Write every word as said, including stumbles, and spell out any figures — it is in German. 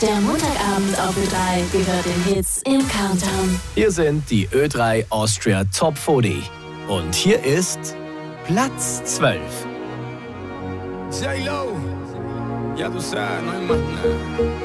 Der Montagabend auf Ö drei gehört den Hits im Countdown. Hier sind die Ö drei Austria Top vierzig. Und hier ist Platz zwölf. J-Lo, ya tú sabes, no hay más nada.